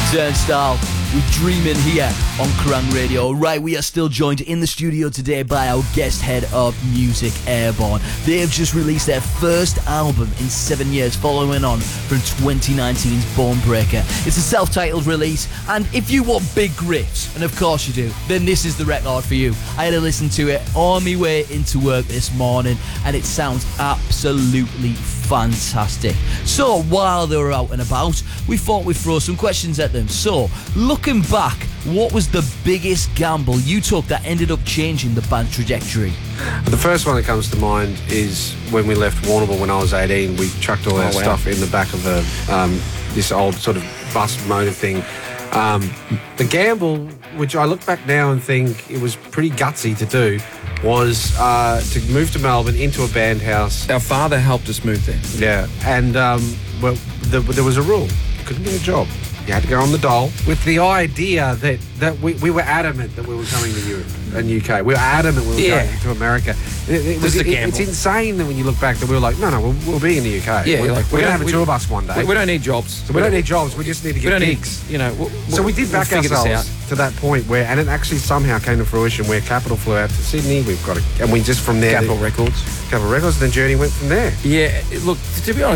Turnstile with Dreamin' here on Kerrang Radio. Right, we are still joined in the studio today by our guest head of music, Airborne. They have just released their first album in 7 years, following on from 2019's Bonebreaker. It's a self-titled release, and if you want big riffs, and of course you do, then this is the record for you. I had to listen to it on my way into work this morning, and it sounds absolutely fantastic. So while they were out and about, we thought we'd throw some questions at them. So looking back, what was the biggest gamble you took that ended up changing the band's trajectory? The first one that comes to mind is when we left Warrnambool when I was 18. We chucked all our stuff in the back of this old sort of bus motor thing. The gamble, which I look back now and think it was pretty gutsy to do, was to move to Melbourne into a band house. Our father helped us move there. Yeah, and there was a rule. You couldn't get a job. You had to go on the dole with the idea that we were adamant that we were coming to Europe and UK. We were adamant we were going to America. It's insane that when you look back that we were like, no, we'll be in the UK. Yeah, we're going to have a tour bus one day. We don't need jobs. So we don't need jobs. We just need to get gigs. So we did back ourselves to that point where, and it actually somehow came to fruition where Capital flew out to Sydney. And we just from there. Capital Records. And then Journey went from there. Yeah, look, to be honest,